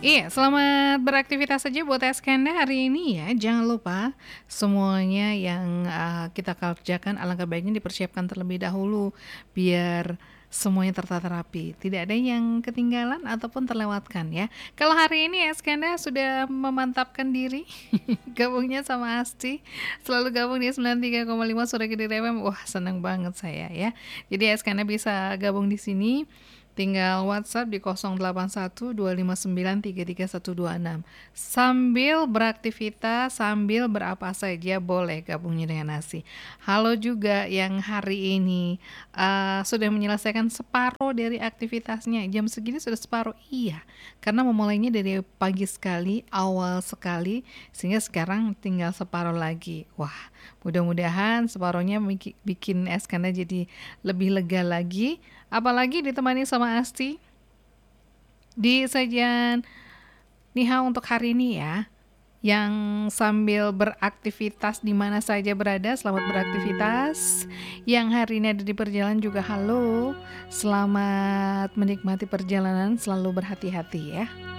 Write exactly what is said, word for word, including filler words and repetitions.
Iya, selamat beraktivitas saja buat Eskanda hari ini ya. Jangan lupa semuanya yang, eee, kita kerjakan alangkah baiknya dipersiapkan terlebih dahulu, biar semuanya tertata rapi, tidak ada yang ketinggalan ataupun terlewatkan ya. Kalau hari ini Eskanda sudah memantapkan diri gabungnya sama Asti, selalu gabung di sembilan tiga koma lima Suara Kediri F M, wah senang banget saya ya. Jadi Eskanda bisa gabung di sini, tinggal WhatsApp di nol delapan satu dua lima sembilan tiga tiga satu dua enam. Sambil beraktivitas, sambil berapa saja boleh gabungnya dengan Nasi. Halo juga yang hari ini uh, sudah menyelesaikan separuh dari aktivitasnya. Jam segini sudah separuh, iya. Karena memulainya dari pagi sekali, awal sekali, sehingga sekarang tinggal separuh lagi. Wah, mudah-mudahan separuhnya bikin Eskanda jadi lebih lega lagi. Apalagi ditemani sama Asti di sajian Niha untuk hari ini ya. Yang sambil beraktivitas di mana saja berada, selamat beraktivitas. Yang hari ini ada di perjalanan juga halo. Selamat menikmati perjalanan, selalu berhati-hati ya.